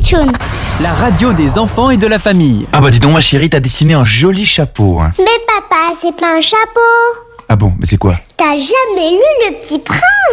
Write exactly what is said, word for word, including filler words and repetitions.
Pitchoun. La radio des enfants et de la famille. Ah bah dis donc ma chérie, t'as dessiné un joli chapeau. Hein. Mais papa, c'est pas un chapeau. Ah bon, mais c'est quoi? T'as jamais lu Le Petit Prince?